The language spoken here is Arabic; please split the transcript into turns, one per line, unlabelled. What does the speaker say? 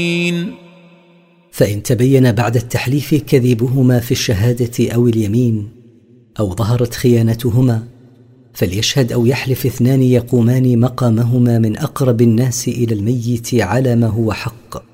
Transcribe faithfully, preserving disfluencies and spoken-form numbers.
فإن تبين بعد التحليف كذبهما في الشهادة أو اليمين، أو ظهرت خيانتهما، فليشهد أو يحلف اثنان يقومان مقامهما من أقرب الناس إلى الميت على ما هو حق،